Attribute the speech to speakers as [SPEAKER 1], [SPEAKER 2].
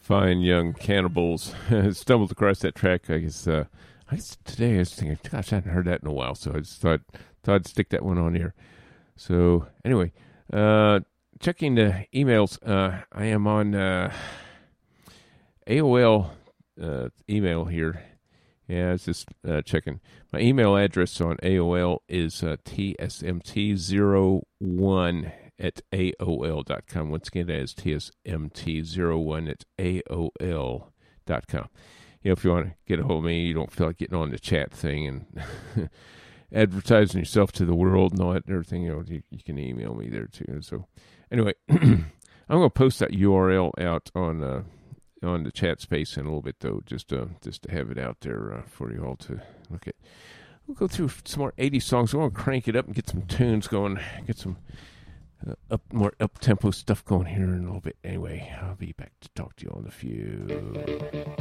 [SPEAKER 1] Fine Young Cannibals. Stumbled across that track. I guess today I was thinking, gosh, I hadn't heard that in a while, so I just thought I'd stick that one on here. So anyway, checking the emails. I am on AOL email here. Yeah, I was just checking. My email address on AOL is tsmt01 at AOL.com. Once again, that is tsmt01 at AOL.com. If you want to get a hold of me, you don't feel like getting on the chat thing and advertising yourself to the world and all that and everything, you can email me there too. So anyway, I'm going to post that URL out on the chat space in a little bit, though, just to have it out there for you all to look at. We'll go through some more 80s songs. We're going to crank it up and get some tunes going, get some more up-tempo stuff going here in a little bit. Anyway, I'll be back to talk to you on the few.